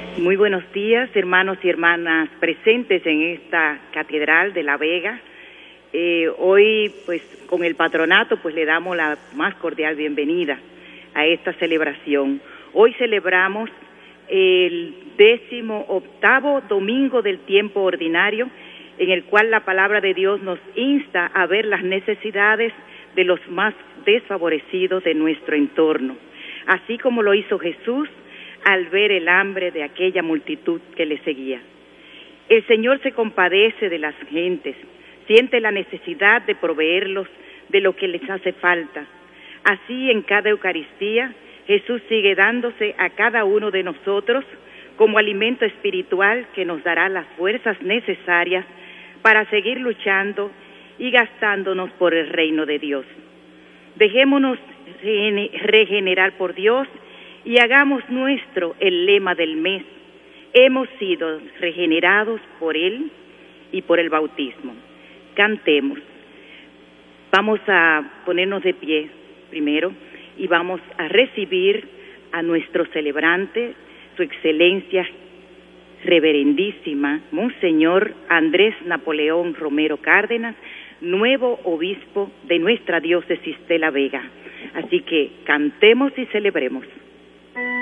Muy buenos días, hermanos y hermanas presentes en esta Catedral de La Vega. Hoy, pues, con el patronato, pues, le damos la más cordial bienvenida a esta celebración. Hoy celebramos el 18º domingo del tiempo ordinario, en el cual la palabra de Dios nos insta a ver las necesidades de los más desfavorecidos de nuestro entorno, así como lo hizo Jesús al ver el hambre de aquella multitud que le seguía. El Señor se compadece de las gentes, siente la necesidad de proveerlos de lo que les hace falta. Así, en cada Eucaristía, Jesús sigue dándose a cada uno de nosotros como alimento espiritual que nos dará las fuerzas necesarias para seguir luchando y gastándonos por el reino de Dios. Dejémonos regenerar por Dios y hagamos nuestro el lema del mes: hemos sido regenerados por Él y por el bautismo. Cantemos. Vamos a ponernos de pie primero y vamos a recibir a nuestro celebrante, Su Excelencia Reverendísima Monseñor Andrés Napoleón Romero Cárdenas, nuevo obispo de nuestra diócesis de La Vega. Así que cantemos y celebremos.